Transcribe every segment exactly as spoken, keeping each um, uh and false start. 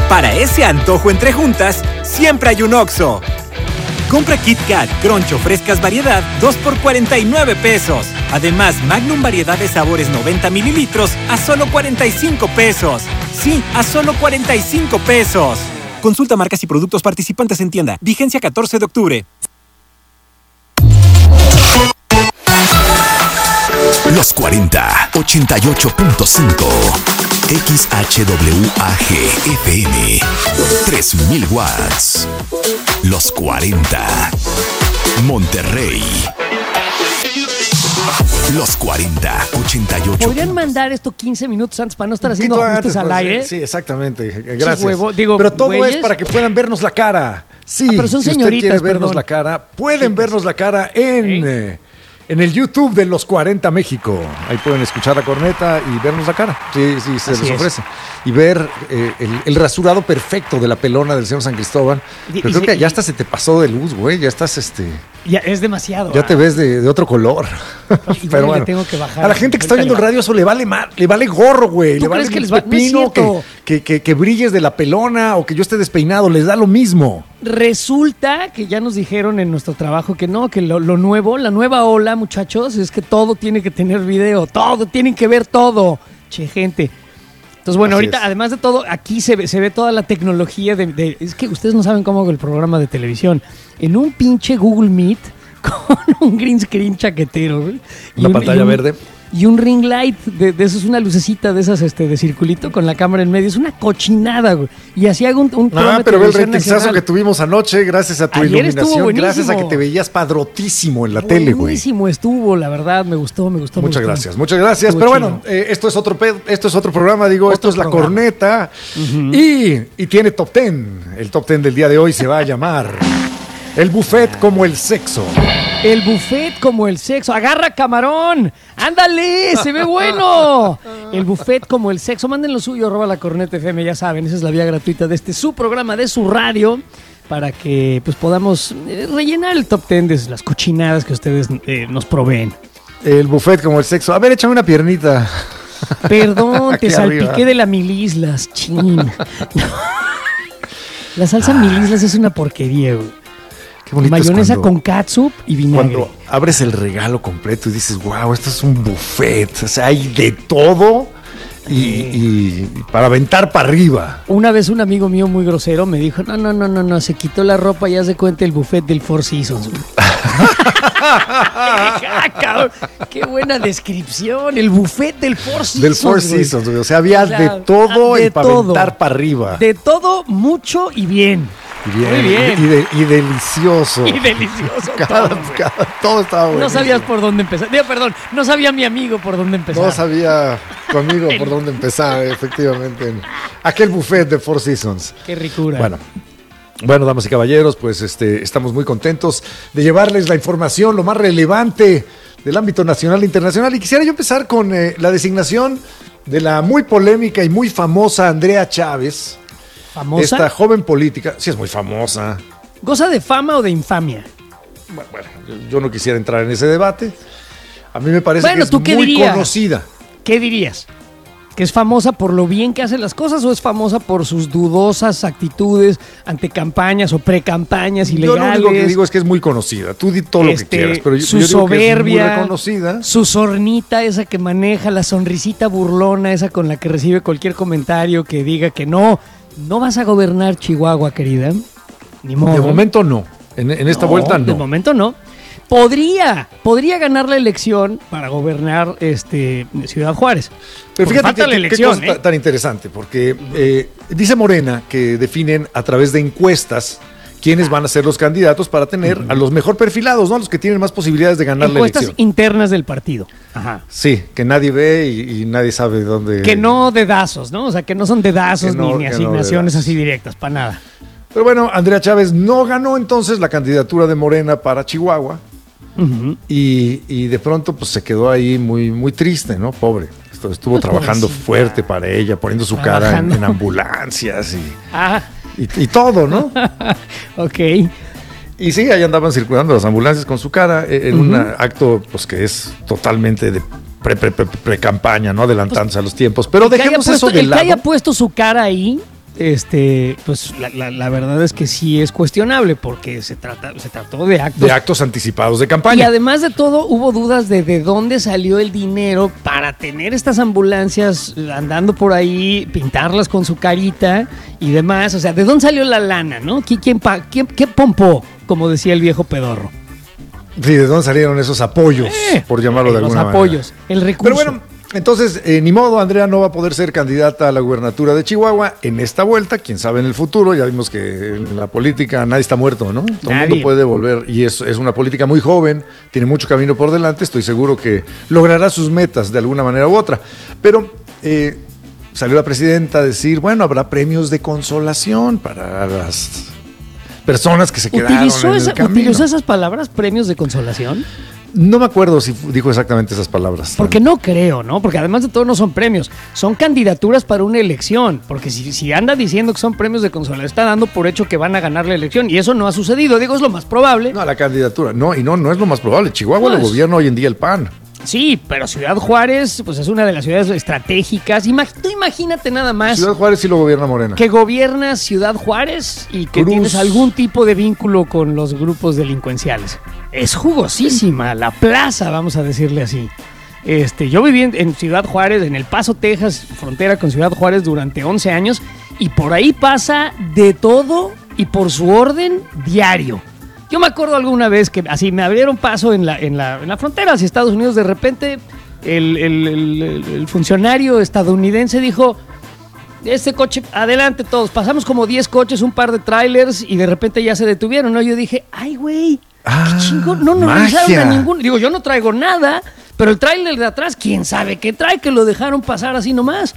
Para ese antojo entre juntas, siempre hay un Oxxo. Compra Kit Kat, Crunch o frescas variedad, dos por cuarenta y nueve pesos. Además, Magnum variedad de sabores noventa mililitros a solo cuarenta y cinco pesos. Sí, a solo cuarenta y cinco pesos. Consulta marcas y productos participantes en tienda. Vigencia catorce de octubre. Los cuarenta, ochenta y ocho punto cinco. X H W A G F M. tres mil watts. Los cuarenta. Monterrey. Los cuarenta, ochenta y ocho. ¿Podrían mandar esto quince minutos antes para no estar haciendo ajustes al aire? Sí, exactamente. Gracias. Huevo. Digo, pero todo ¿güeyes? es para que puedan vernos la cara. Sí, Ah, pero son si señoritas, usted quiere vernos perdón. la cara, pueden vernos la cara en, Ok. eh, en el YouTube de Los cuarenta México. Ahí pueden escuchar la corneta y vernos la cara. Sí, sí, se Así les es. ofrece. Y ver eh, el, el rasurado perfecto de la pelona del señor San Cristóbal. Y- Pero y creo se- que ya hasta se te pasó de luz, güey. Ya estás, este... Ya es demasiado. Ya ah. te ves de, de otro color. Igual Pero le bueno, tengo que bajar. a la gente que está Ahorita viendo el le radio eso le vale mal, le vale gorro, güey. ¿Tú Le vale crees que un les va- no es pepino cierto? que, que, que, que brilles de la pelona o que yo esté despeinado, les da lo mismo. Resulta que ya nos dijeron en nuestro trabajo que no, que lo, lo nuevo, la nueva ola, muchachos, es que todo tiene que tener video, todo, tienen que ver todo. Che, gente. Entonces, bueno, Así ahorita, es. además de todo, aquí se ve, se ve toda la tecnología de, de- Es que ustedes no saben cómo hago el programa de televisión. En un pinche Google Meet con un green screen chaquetero. güey, y Una un- pantalla y un- verde. Y un ring light, de, de eso es una lucecita de esas este, de circulito con la cámara en medio. Es una cochinada, güey. Y así hago un, un programa Ah, de pero ve el televisión ratingzazo nacional. que tuvimos anoche gracias a tu Ayer estuvo iluminación, buenísimo. gracias a que te veías padrotísimo en la tele, güey. Buenísimo estuvo, la verdad, me gustó, me gustó. me Muchas gustó. gracias, muchas gracias. Estuvo Pero bueno, chido. eh, esto es otro pedo, esto es otro programa, digo, Otro esto es la programa. corneta y, y tiene top ten. El top ten del día de hoy se va a llamar El buffet como el sexo. El buffet como el sexo. ¡Agarra camarón! ¡Ándale! ¡Se ve bueno! El buffet como el sexo. Manden lo suyo, arroba la corneta F M, ya saben, esa es la vía gratuita de este su programa, de su radio, para que pues podamos eh, rellenar el top ten de las cochinadas que ustedes eh, nos proveen. El buffet como el sexo. A ver, échame una piernita. Perdón, te Aquí salpiqué arriba. de la milislas, chin. La salsa milislas es una porquería, güey. Qué bonito es Mayonesa cuando- con catsup y vinagre. Cuando abres el regalo completo y dices, wow, esto es un buffet. O sea, hay de todo y, y- y para aventar para arriba. Una vez un amigo mío muy grosero me dijo, no, no, no, no, no, se quitó la ropa y haz de cuenta el buffet del Four Seasons. güey". Ah, cabrón, qué buena descripción, el buffet del Four Seasons. Del Four güey. Seasons, güey. O sea, había O sea, de todo de y para todo. aventar para arriba. De todo, mucho y bien. Y bien, Muy bien. Y, de- y delicioso. Y delicioso. Cada- todo, güey. cada- todo estaba bueno. No sabías por dónde empezar. Digo, perdón, no sabía mi amigo por dónde empezar. No sabía conmigo por dónde empezar, efectivamente. en aquel buffet de Four Seasons. Qué ricura. Bueno. Bueno, damas y caballeros, pues este, estamos muy contentos de llevarles la información, lo más relevante del ámbito nacional e internacional. Y quisiera yo empezar con eh, la designación de la muy polémica y muy famosa Andrea Chávez, ¿Famosa? esta joven política. Sí, es muy famosa. ¿Goza de fama o de infamia? Bueno, bueno, yo, yo no quisiera entrar en ese debate. A mí me parece Bueno, que es ¿tú qué muy dirías? conocida. ¿Qué dirías? ¿Que es famosa por lo bien que hace las cosas o es famosa por sus dudosas actitudes ante campañas o precampañas Yo ilegales? lo único que digo es que es muy conocida. Tú di todo lo Este, que quieras, pero yo, su yo digo que es soberbia, muy reconocida. su sornita esa que maneja, la sonrisita burlona esa con la que recibe cualquier comentario que diga que no, no vas a gobernar Chihuahua, querida. Ni modo. De momento no. En, en esta No, vuelta De no. momento no. Podría, podría ganar la elección para gobernar este Ciudad Juárez. Pero Porque fíjate falta que, la que- qué elección, cosa ¿eh? ta- tan interesante, porque eh, dice Morena que definen a través de encuestas quiénes van a ser los candidatos para tener a los mejor perfilados, ¿no? Los que tienen más posibilidades de ganar Encuestas la elección. internas del partido. Ajá. Sí, que nadie ve y, y nadie sabe dónde. Que no dedazos, ¿no? O sea, que no son dedazos Que no- ni, ni que no asignaciones dedazos. así directas, para nada. Pero bueno, Andrea Chávez no ganó entonces la candidatura de Morena para Chihuahua. Ujú. Y, y de pronto pues se quedó ahí muy, muy triste, ¿no? Pobre. Estuvo, estuvo Pues, trabajando pobrecita. fuerte para ella, poniendo su cara en, Trabajando. en ambulancias y, Ah, y, y todo, ¿no? ok. Y sí, ahí andaban circulando las ambulancias con su cara eh, en un acto pues que es totalmente de pre, pre, pre, pre- campaña, ¿no? Adelantándose a los tiempos. Pero El que haya dejemos puesto- eso de el que haya lado. puesto su cara ahí este, pues la, la, la verdad es que sí es cuestionable porque se trata, se trató de actos. De actos anticipados de campaña. Y además de todo, hubo dudas de de dónde salió el dinero para tener estas ambulancias andando por ahí, pintarlas con su carita y demás. O sea, ¿de dónde salió la lana, no? ¿Quién, quién, quién, quién pompó, como decía el viejo pedorro? Sí, ¿de dónde salieron esos apoyos? Eh, por llamarlo de alguna manera. Los apoyos, el recurso. Pero bueno, entonces, eh, ni modo, Andrea no va a poder ser candidata a la gubernatura de Chihuahua en esta vuelta, quién sabe en el futuro. Ya vimos que en la política nadie está muerto, ¿no? Todo el mundo puede volver, y es, es una política muy joven, tiene mucho camino por delante, estoy seguro que logrará sus metas de alguna manera u otra. Pero eh, salió la presidenta a decir, bueno, habrá premios de consolación para las personas que se quedaron ¿Utilizó en esa, el camino. ¿Utilizó esas palabras, premios de consolación? No me acuerdo si dijo exactamente esas palabras. Porque no creo, ¿no? Porque además de todo no son premios, son candidaturas para una elección. Porque si, si anda diciendo que son premios de consolación, está dando por hecho que van a ganar la elección. Y eso no ha sucedido, digo, es lo más probable. No, la candidatura, no, y no, no es lo más probable. Chihuahua pues, lo gobierna hoy en día el P A N. Sí, pero Ciudad Juárez, pues es una de las ciudades estratégicas. Imag- tú imagínate nada más. Ciudad Juárez sí lo gobierna Morena. Que gobiernas Ciudad Juárez y que Cruz. Tienes algún tipo de vínculo con los grupos delincuenciales. Es jugosísima la plaza, vamos a decirle así. Este, yo viví en, en Ciudad Juárez, en El Paso, Texas, frontera con Ciudad Juárez durante once años, y por ahí pasa de todo y por su orden diario. Yo me acuerdo alguna vez que así me abrieron paso en la, en la, en la frontera hacia Estados Unidos. De repente el, el, el, el funcionario estadounidense dijo, este coche, adelante todos. Pasamos como diez coches, un par de trailers y de repente ya se detuvieron, ¿no? Yo dije, ay güey, ah, qué chingón. No nos revisaron a ningún. Digo, yo no traigo nada, pero el trailer de atrás, quién sabe qué trae, que lo dejaron pasar así nomás.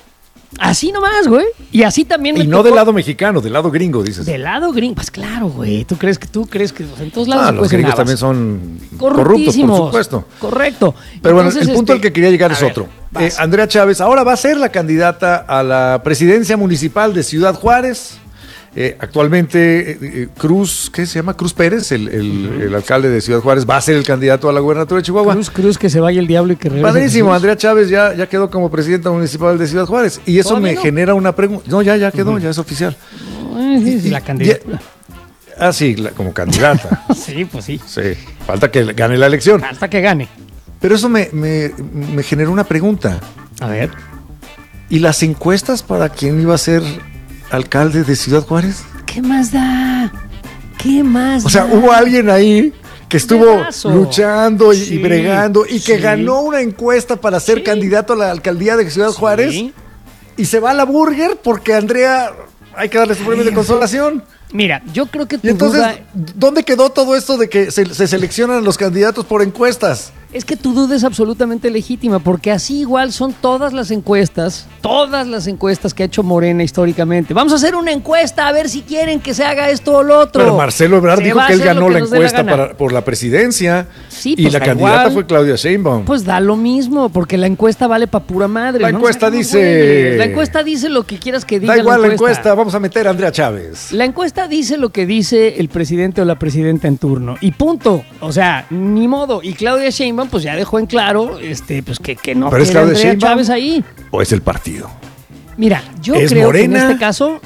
Así nomás, güey. Y así también me Y no tocó... del lado mexicano, del lado gringo, dices. Del lado gringo, pues claro, güey. ¿Tú crees que tú crees que o sea, en todos lados ah, se los gringos también son corruptos, por supuesto? Correcto. Pero Entonces, bueno, el punto este... al que quería llegar a es ver, otro. Eh, Andrea Chávez ahora va a ser la candidata a la presidencia municipal de Ciudad Juárez. Eh, actualmente eh, eh, Cruz, ¿qué se llama? Cruz Pérez, el, el, uh-huh. el alcalde de Ciudad Juárez, va a ser el candidato a la gubernatura de Chihuahua. Cruz, Cruz, que se vaya el diablo y que regrese. Padrísimo, Andrea Chávez ya, ya quedó como presidenta municipal de Ciudad Juárez. Y eso me no? genera una pregunta. No, ya, ya quedó, uh-huh. ya es oficial. Uh, sí, sí, y, la candidatura. Ya, ah, sí, la, como candidata. Sí, pues sí. Sí, falta que gane la elección. Falta que gane. Pero eso me, me, me generó una pregunta. A ver. ¿Y las encuestas para quién iba a ser alcalde de Ciudad Juárez? ¿Qué más da? ¿Qué más da? O sea, hubo alguien ahí que estuvo luchando y, sí, y bregando y que sí. ganó una encuesta para ser sí. candidato a la alcaldía de Ciudad sí. Juárez y se va a la burger porque Andrea hay que darle su premio de consolación. Mira, yo creo que tu y entonces, duda... ¿dónde quedó todo esto de que se, se seleccionan los candidatos por encuestas? Es que tu duda es absolutamente legítima, porque así igual son todas las encuestas, todas las encuestas que ha hecho Morena históricamente. Vamos a hacer una encuesta a ver si quieren que se haga esto o lo otro. Pero Marcelo Ebrard dijo que él ganó la encuesta la para, por la presidencia sí, pues y la candidata igual, fue Claudia Sheinbaum. Pues da lo mismo, porque la encuesta vale para pura madre. La ¿no? encuesta o sea, dice... Bueno, la encuesta dice lo que quieras que diga. Da igual la encuesta. la encuesta, vamos a meter a Andrea Chávez. La encuesta dice lo que dice el presidente o la presidenta en turno. Y punto. O sea, ni modo. Y Claudia Sheinbaum pues ya dejó en claro este, pues que, que no quiere es Andrea Sheinbaum, Chávez ahí. ¿O es el partido? Mira, yo ¿Es creo Morena, que en este caso,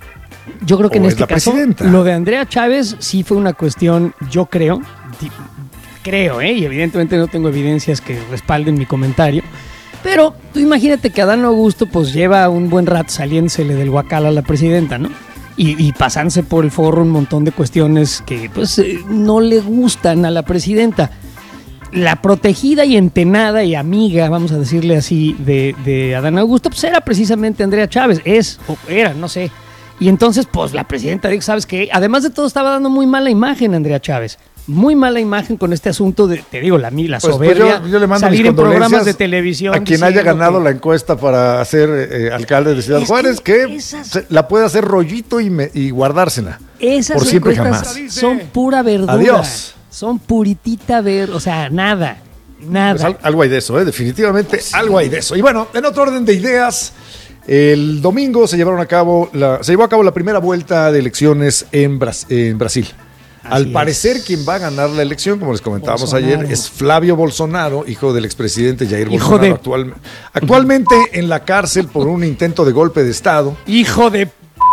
yo creo que en este caso, presidenta? Lo de Andrea Chávez sí fue una cuestión, yo creo, di, creo, ¿eh? Y evidentemente no tengo evidencias que respalden mi comentario, pero tú imagínate que Adán Augusto pues lleva un buen rato saliéndosele del guacal a la presidenta, ¿no? Y, y pasándose por el forro un montón de cuestiones que pues eh, no le gustan a la presidenta. La protegida y entenada y amiga, vamos a decirle así, de, de Adán Augusto, pues era precisamente Andrea Chávez, es, o era, no sé. Y entonces, pues la presidenta dijo, ¿sabes qué? Además de todo, estaba dando muy mala imagen Andrea Chávez. Muy mala imagen con este asunto de, te digo, la, la pues, soberbia, pues yo, yo le mando salir en programas de televisión. A quien haya ganado que... la encuesta para ser eh, alcalde de Ciudad es Juárez, que, que esas... la puede hacer rollito y, me, y guardársela. Esas por siempre jamás. Son pura verdura. Adiós. Son puritita ver, o sea, nada, nada. Pues al, algo hay de eso, ¿eh? Definitivamente sí. algo hay de eso. Y bueno, en otro orden de ideas, el domingo se llevaron a cabo la, se llevó a cabo la primera vuelta de elecciones en, Bras, en Brasil. Así Al parecer, es. quien va a ganar la elección, como les comentábamos Bolsonaro. ayer, es Flavio Bolsonaro, hijo del expresidente Jair hijo Bolsonaro, de... actual, actualmente en la cárcel por un intento de golpe de Estado. Hijo de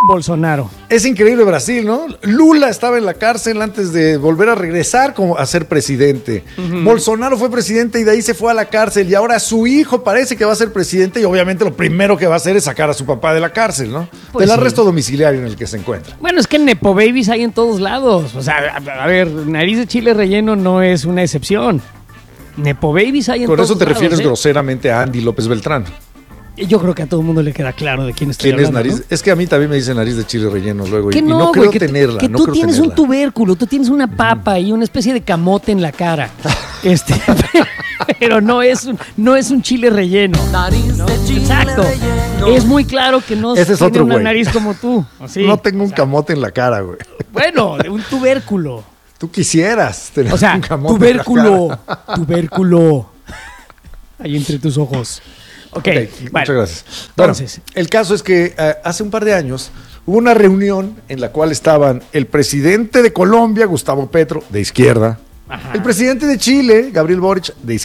Bolsonaro. Es increíble Brasil, ¿no? Lula estaba en la cárcel antes de volver a regresar como a ser presidente. Uh-huh. Bolsonaro fue presidente y de ahí se fue a la cárcel y ahora su hijo parece que va a ser presidente y obviamente lo primero que va a hacer es sacar a su papá de la cárcel, ¿no? Pues del sí. arresto domiciliario en el que se encuentra. Bueno, es que Nepo Babies hay en todos lados. O sea, a, a ver, nariz de chile relleno no es una excepción. Nepo Babies hay en Por todos lados. Por eso te refieres ¿eh? groseramente a Andy López Beltrán. Yo creo que a todo el mundo le queda claro de quién estoy ¿Quién hablando, es nariz? ¿no? Es que a mí también me dicen nariz de chile relleno luego y, no, y no güey, creo que tenerla. Que no tú creo tienes tenerla. un tubérculo, tú tienes una papa uh-huh. y una especie de camote en la cara. este, pero no es un, no es un chile relleno. Nariz ¿no? de chile Exacto. Relleno. Es muy claro que no Ese es tiene otro una güey. nariz como tú. ¿Sí? No tengo un o sea, camote en la cara, güey. Bueno, un tubérculo. Tú quisieras tener o sea, un camote tubérculo, en la cara. Tubérculo. Ahí entre tus ojos. Ok, okay vale. Muchas gracias. Bueno, entonces, el caso es que uh, hace un par de años hubo una reunión en la cual estaban el presidente de Colombia, Gustavo Petro, de izquierda, Ajá. el presidente de Chile, Gabriel Boric, de izquierda,